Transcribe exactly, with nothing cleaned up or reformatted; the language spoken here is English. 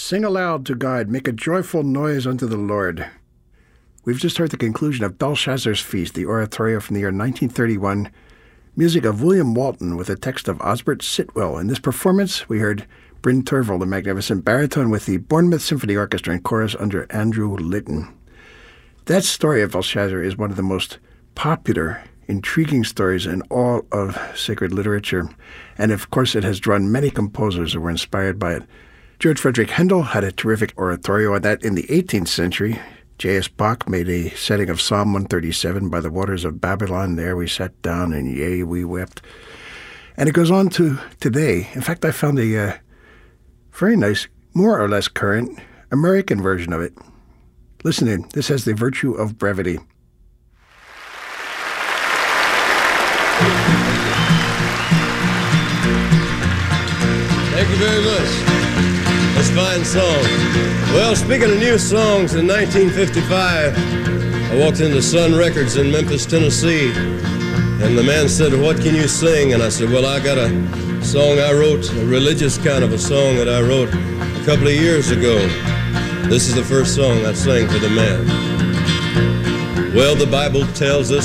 Sing aloud to God, make a joyful noise unto the Lord. We've just heard the conclusion of Belshazzar's Feast, the oratorio from the year nineteen thirty-one, music of William Walton with a text of Osbert Sitwell. In this performance, we heard Bryn Tervel, the magnificent baritone, with the Bournemouth Symphony Orchestra and chorus under Andrew Litton. That story of Belshazzar is one of the most popular, intriguing stories in all of sacred literature, and of course it has drawn many composers who were inspired by it. George Frederick Handel had a terrific oratorio on that in the eighteenth century. J S Bach made a setting of Psalm one thirty-seven, by the waters of Babylon, there we sat down, and yea, we wept. And it goes on to today. In fact, I found a uh, very nice, more or less current, American version of it. Listen in. This has the virtue of brevity. Thank you very much. That's a fine song. Well, speaking of new songs, in nineteen fifty-five, I walked into Sun Records in Memphis, Tennessee, and the man said, "What can you sing?" And I said, "Well, I got a song I wrote, a religious kind of a song that I wrote a couple of years ago. This is the first song I sang for the man." Well, the Bible tells us